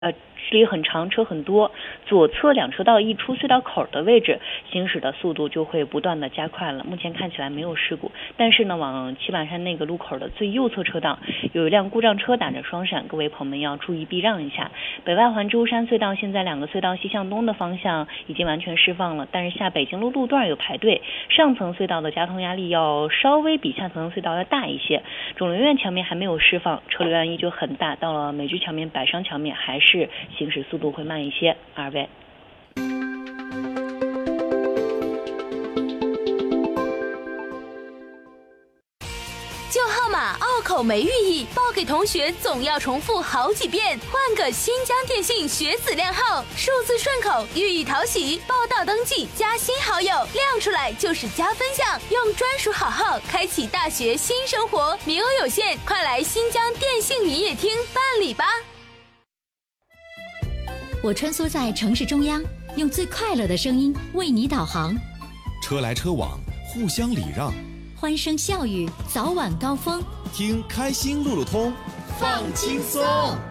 距离很长，车很多，左侧两车道一出隧道口的位置，行驶的速度就会不断的加快了。目前看起来没有事故，但是呢，往棋板山那个路口的最右侧车道有一辆故障车打着双闪，各位朋友们要注意避让一下。北外环舟山隧道现在2个隧道西向东的方向已经完全释放了，但是下北京路路段有排队，上层隧道的交通压力要稍微比下层隧道要大一些。肿瘤院桥面还没有释放，车流量依旧很大，到了美居桥面、百商桥面还是行驶速度会慢一些。二位。 旧号码拗口没寓意，报给同学总要重复好几遍。换个新疆电信学子靓号，数字顺口，寓意讨喜。报到登记加新好友，亮出来就是加分项。用专属好号开启大学新生活，名额有限，快来新疆电信营业厅办理吧。 我穿梭在城市中央，用最快乐的声音为你导航。 车来车往，互相礼让， 欢声笑语，早晚高峰。 听开心路路通， 放轻松。